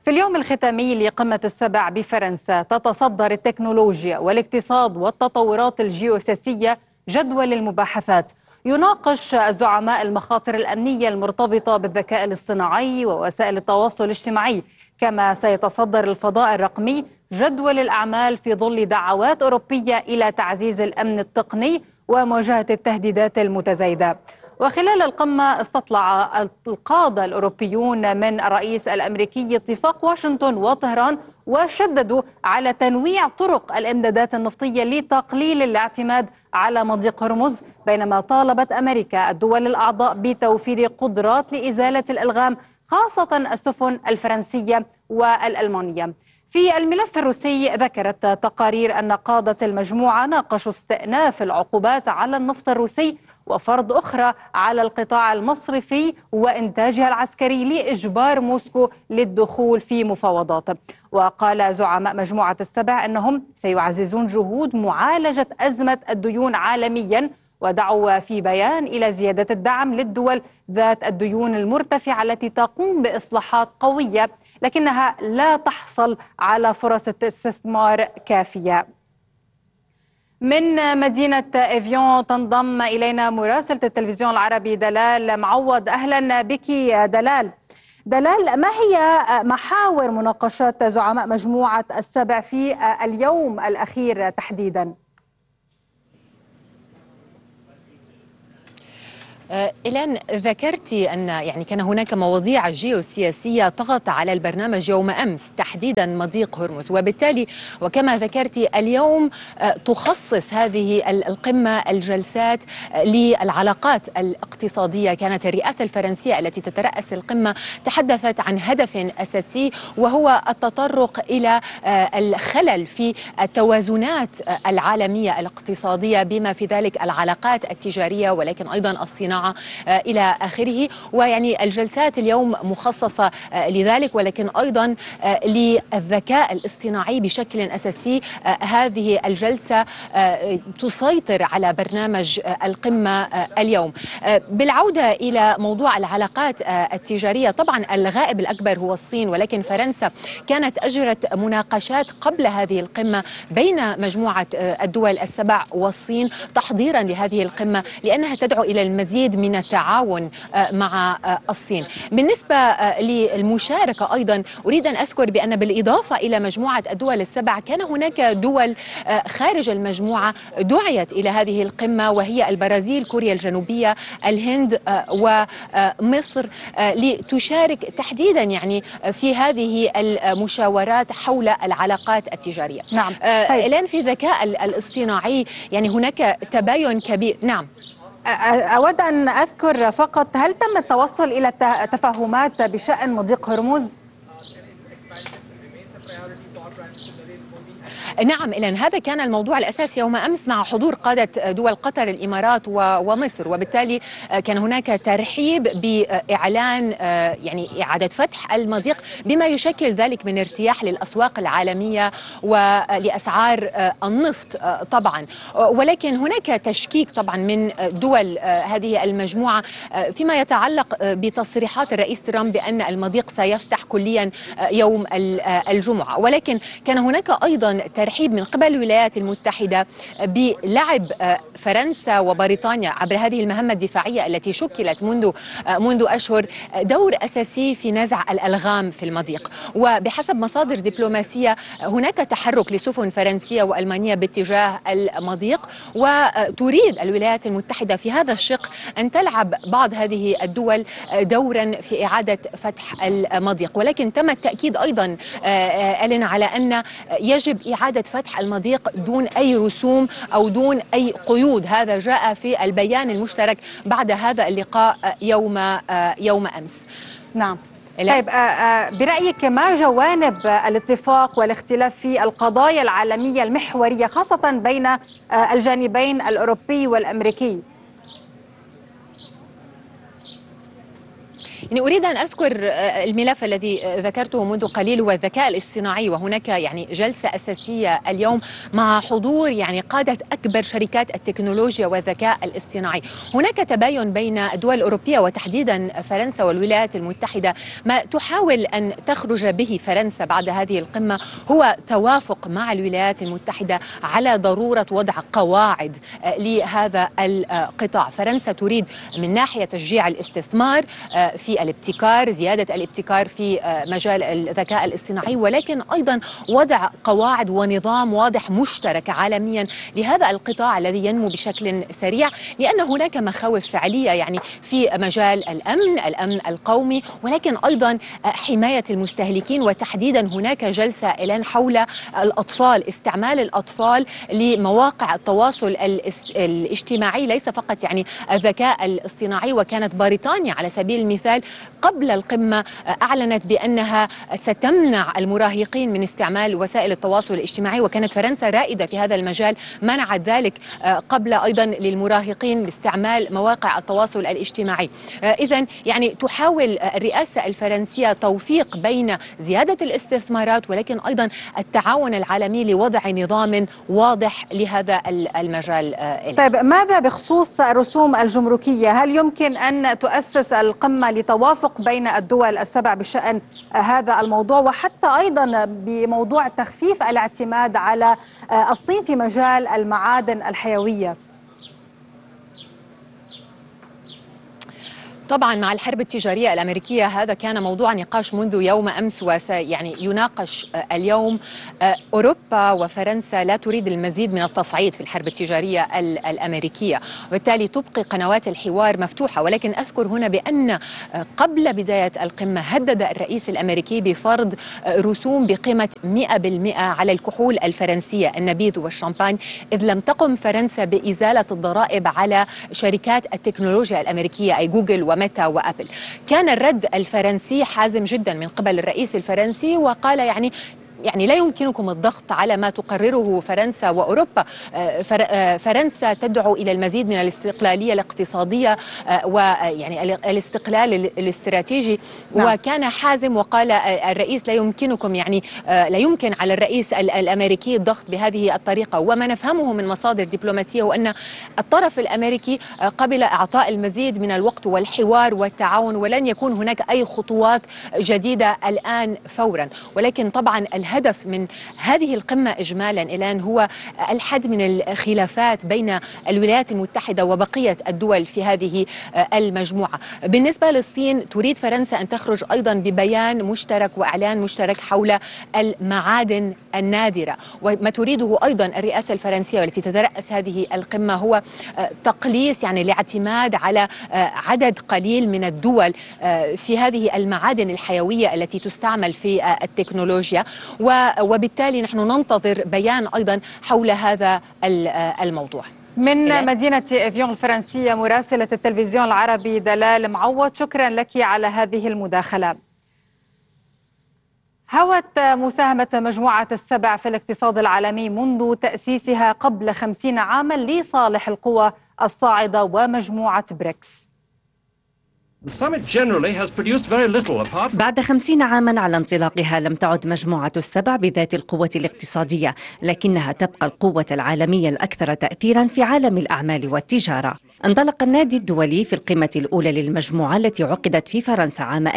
في اليوم الختامي لقمة السبع بفرنسا تتصدر التكنولوجيا والاقتصاد والتطورات الجيوسياسية جدول المباحثات. يناقش الزعماء المخاطر الأمنية المرتبطة بالذكاء الاصطناعي ووسائل التواصل الاجتماعي، كما سيتصدر الفضاء الرقمي جدول الأعمال في ظل دعوات أوروبية إلى تعزيز الأمن التقني ومواجهة التهديدات المتزايدة. وخلال القمة استطلع القادة الأوروبيون من الرئيس الأمريكي اتفاق واشنطن وطهران، وشددوا على تنويع طرق الإمدادات النفطية لتقليل الاعتماد على مضيق هرمز، بينما طالبت أمريكا الدول الأعضاء بتوفير قدرات لإزالة الألغام، خاصة السفن الفرنسية والألمانية. في الملف الروسي ذكرت تقارير أن قادة المجموعة ناقشوا استئناف العقوبات على النفط الروسي وفرض أخرى على القطاع المصرفي وإنتاجها العسكري لإجبار موسكو للدخول في مفاوضات. وقال زعماء مجموعة السبع أنهم سيعززون جهود معالجة أزمة الديون عالمياً، ودعوا في بيان إلى زيادة الدعم للدول ذات الديون المرتفعة التي تقوم بإصلاحات قوية لكنها لا تحصل على فرص استثمار كافية. من مدينة إفيون تنضم إلينا مراسلة التلفزيون العربي دلال معوض. أهلا بك دلال. دلال، ما هي محاور مناقشات زعماء مجموعة السبع في اليوم الأخير تحديداً؟ إلان، ذكرت أن كان هناك مواضيع جيوسياسية طغت على البرنامج يوم أمس، تحديدا مضيق هرمز، وبالتالي وكما ذكرت اليوم تخصص هذه القمة الجلسات للعلاقات الاقتصادية. كانت الرئاسة الفرنسية التي تترأس القمة تحدثت عن هدف أساسي، وهو التطرق إلى الخلل في التوازنات العالمية الاقتصادية بما في ذلك العلاقات التجارية ولكن أيضا الصناعة إلى آخره. الجلسات اليوم مخصصة لذلك، ولكن أيضا للذكاء الاصطناعي بشكل أساسي. هذه الجلسة تسيطر على برنامج القمة اليوم. بالعودة إلى موضوع العلاقات التجارية، طبعا الغائب الأكبر هو الصين، ولكن فرنسا كانت أجرت مناقشات قبل هذه القمة بين مجموعة الدول السبع والصين تحضيرا لهذه القمة، لأنها تدعو إلى المزيد من التعاون مع الصين. بالنسبة للمشاركة أيضا أريد أن أذكر بأن بالإضافة إلى مجموعة الدول السبع كان هناك دول خارج المجموعة دعيت إلى هذه القمة، وهي البرازيل، كوريا الجنوبية، الهند ومصر، لتشارك تحديدا في هذه المشاورات حول العلاقات التجارية. نعم. الآن في الذكاء الاصطناعي هناك تباين كبير. نعم، أود أن أذكر فقط، هل تم التوصل إلى تفاهمات بشأن مضيق هرمز؟ نعم إلان، هذا كان الموضوع الأساسي يوم أمس مع حضور قادة دول قطر، الإمارات ومصر، وبالتالي كان هناك ترحيب بإعلان إعادة فتح المضيق بما يشكل ذلك من ارتياح للأسواق العالمية ولأسعار النفط طبعا. ولكن هناك تشكيك طبعا من دول هذه المجموعة فيما يتعلق بتصريحات الرئيس ترامب بأن المضيق سيفتح كليا يوم الجمعة، ولكن كان هناك أيضا ترحيب من قبل الولايات المتحدة بلعب فرنسا وبريطانيا عبر هذه المهمة الدفاعية التي شكلت منذ أشهر دور أساسي في نزع الألغام في المضيق. وبحسب مصادر دبلوماسية هناك تحرك لسفن فرنسية وألمانية باتجاه المضيق، وتريد الولايات المتحدة في هذا الشق أن تلعب بعض هذه الدول دورا في إعادة فتح المضيق. ولكن تم التأكيد أيضا على أن يجب إعادة فتح المضيق دون أي رسوم أو دون أي قيود. هذا جاء في البيان المشترك بعد هذا اللقاء يوم أمس. نعم. طيب، برأيك ما جوانب الاتفاق والاختلاف في القضايا العالمية المحورية خاصة بين الجانبين الأوروبي والأمريكي؟ يعني أريد أن أذكر الملف الذي ذكرته منذ قليل هو الذكاء الاصطناعي، وهناك يعني جلسة أساسية اليوم مع حضور يعني قادة أكبر شركات التكنولوجيا والذكاء الاصطناعي. هناك تباين بين الدول الأوروبية وتحديدا فرنسا والولايات المتحدة. ما تحاول أن تخرج به فرنسا بعد هذه القمة هو توافق مع الولايات المتحدة على ضرورة وضع قواعد لهذا القطاع. فرنسا تريد من ناحية تشجيع الاستثمار في الابتكار، زيادة الابتكار في مجال الذكاء الاصطناعي، ولكن أيضا وضع قواعد ونظام واضح مشترك عالميا لهذا القطاع الذي ينمو بشكل سريع، لأن هناك مخاوف فعلية يعني في مجال الأمن القومي، ولكن أيضا حماية المستهلكين. وتحديدا هناك جلسة الآن حول الأطفال، استعمال الأطفال لمواقع التواصل الاجتماعي، ليس فقط يعني الذكاء الاصطناعي. وكانت بريطانيا على سبيل المثال قبل القمة أعلنت بأنها ستمنع المراهقين من استعمال وسائل التواصل الاجتماعي، وكانت فرنسا رائدة في هذا المجال، منعت ذلك قبل أيضا للمراهقين باستعمال مواقع التواصل الاجتماعي. إذن يعني تحاول الرئاسة الفرنسية توفيق بين زيادة الاستثمارات ولكن أيضا التعاون العالمي لوضع نظام واضح لهذا المجال. طيب، ماذا بخصوص الرسوم الجمركية؟ هل يمكن أن تؤسس القمة لتوافق بين الدول السبع بشأن هذا الموضوع، وحتى أيضا بموضوع تخفيف الاعتماد على الصين في مجال المعادن الحيوية؟ طبعا مع الحرب التجارية الأمريكية هذا كان موضوع نقاش منذ يوم أمس، وسيعني يناقش اليوم. أوروبا وفرنسا لا تريد المزيد من التصعيد في الحرب التجارية الأمريكية، وبالتالي تبقي قنوات الحوار مفتوحة. ولكن أذكر هنا بأن قبل بداية القمة هدد الرئيس الأمريكي بفرض رسوم بقيمة 100% على الكحول الفرنسية، النبيذ والشامبان، إذ لم تقم فرنسا بإزالة الضرائب على شركات التكنولوجيا الأمريكية أي جوجل وميتا وأبل. كان الرد الفرنسي حازم جدا من قبل الرئيس الفرنسي، وقال يعني لا يمكنكم الضغط على ما تقرره فرنسا وأوروبا. فرنسا تدعو إلى المزيد من الاستقلالية الاقتصادية ويعني الاستقلال الاستراتيجي. نعم. وكان حازم وقال الرئيس لا يمكن على الرئيس الأمريكي الضغط بهذه الطريقة. وما نفهمه من مصادر دبلوماسية وأن الطرف الأمريكي قبل إعطاء المزيد من الوقت والحوار والتعاون، ولن يكون هناك أي خطوات جديدة الآن فورا. ولكن طبعا الهدف من هذه القمة إجمالا الآن هو الحد من الخلافات بين الولايات المتحدة وبقية الدول في هذه المجموعة. بالنسبة للصين تريد فرنسا أن تخرج أيضا ببيان مشترك وإعلان مشترك حول المعادن النادرة. وما تريده أيضا الرئاسة الفرنسية والتي تترأس هذه القمة هو تقليص يعني الاعتماد على عدد قليل من الدول في هذه المعادن الحيوية التي تستعمل في التكنولوجيا. وبالتالي نحن ننتظر بيان أيضا حول هذا الموضوع. من مدينة إفيون الفرنسية مراسلة التلفزيون العربي دلال معوض، شكرا لك على هذه المداخلة. هوت مساهمة مجموعة السبع في الاقتصاد العالمي منذ تأسيسها قبل 50 عاما لصالح القوى الصاعدة ومجموعة بريكس. بعد 50 عاما على انطلاقها لم تعد مجموعة السبع بذات القوة الاقتصادية، لكنها تبقى القوة العالمية الأكثر تأثيرا في عالم الأعمال والتجارة. انطلق النادي الدولي في القمة الأولى للمجموعة التي عقدت في فرنسا عام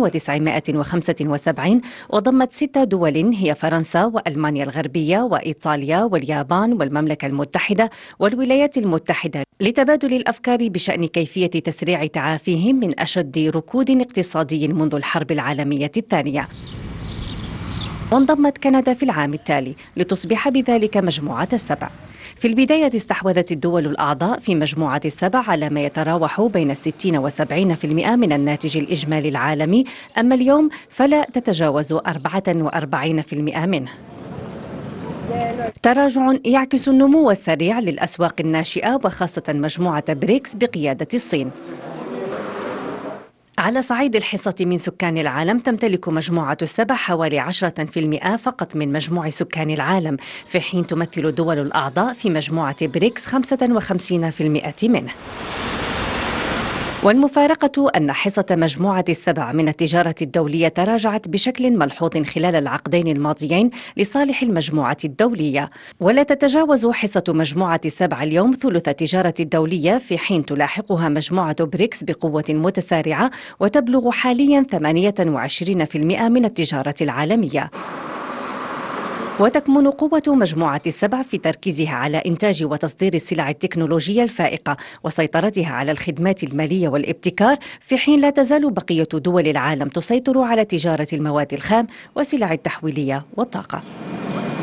1975 وضمت 6 دول هي فرنسا وألمانيا الغربية وإيطاليا واليابان والمملكة المتحدة والولايات المتحدة، لتبادل الأفكار بشأن كيفية تسريع تعافيهم من أشد ركود اقتصادي منذ الحرب العالمية الثانية. وانضمت كندا في العام التالي لتصبح بذلك مجموعة السبع. في البداية استحوذت الدول الأعضاء في مجموعة السبع على ما يتراوح بين 60 و70% من الناتج الإجمالي العالمي، أما اليوم فلا تتجاوز 44% منه. تراجع يعكس النمو السريع للأسواق الناشئة وخاصة مجموعة بريكس بقيادة الصين. على صعيد الحصة من سكان العالم تمتلك مجموعة السبع حوالي 10% فقط من مجموع سكان العالم، في حين تمثل الدول الأعضاء في مجموعة بريكس 55% منه. والمفارقة أن حصة مجموعة السبع من التجارة الدولية تراجعت بشكل ملحوظ خلال العقدين الماضيين لصالح المجموعة الدولية، ولا تتجاوز حصة مجموعة السبع اليوم ثلث التجارة الدولية، في حين تلاحقها مجموعة بريكس بقوة متسارعة وتبلغ حاليا 28% من التجارة العالمية. وتكمن قوة مجموعة السبع في تركيزها على إنتاج وتصدير السلع التكنولوجية الفائقة وسيطرتها على الخدمات المالية والابتكار، في حين لا تزال بقية دول العالم تسيطر على تجارة المواد الخام والسلع التحويلية والطاقة.